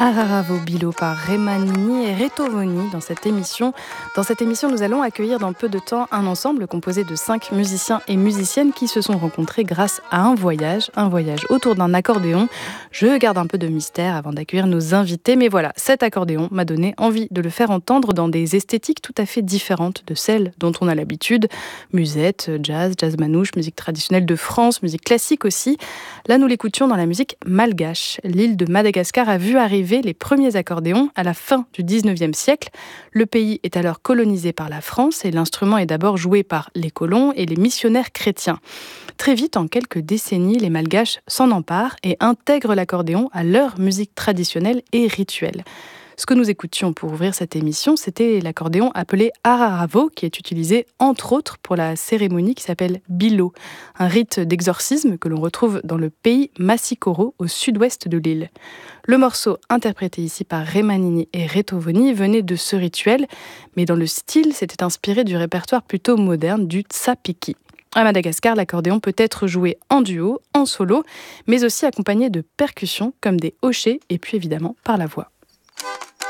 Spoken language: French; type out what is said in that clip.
Araravo Bilo par Remanini et Retovoni dans cette émission. Dans cette émission, nous allons accueillir dans peu de temps un ensemble composé de 5 musiciens et musiciennes qui se sont rencontrés grâce à un voyage autour d'un accordéon. Je garde un peu de mystère avant d'accueillir nos invités, mais voilà, cet accordéon m'a donné envie de le faire entendre dans des esthétiques tout à fait différentes de celles dont on a l'habitude. Musette, jazz, jazz manouche, musique traditionnelle de France, musique classique aussi. Là, nous l'écoutions dans la musique malgache. L'île de Madagascar a vu arriver les premiers accordéons à la fin du 19e siècle. Le pays est alors colonisé par la France et l'instrument est d'abord joué par les colons et les missionnaires chrétiens. Très vite, en quelques décennies, les Malgaches s'en emparent et intègrent l'accordéon à leur musique traditionnelle et rituelle. Ce que nous écoutions pour ouvrir cette émission, c'était l'accordéon appelé Araravo, qui est utilisé entre autres pour la cérémonie qui s'appelle Bilo, un rite d'exorcisme que l'on retrouve dans le pays Massikoro, au sud-ouest de l'île. Le morceau interprété ici par Remanini et Retovoni venait de ce rituel, mais dans le style, c'était inspiré du répertoire plutôt moderne du tsapiki. À Madagascar, l'accordéon peut être joué en duo, en solo, mais aussi accompagné de percussions comme des hochets et puis évidemment par la voix.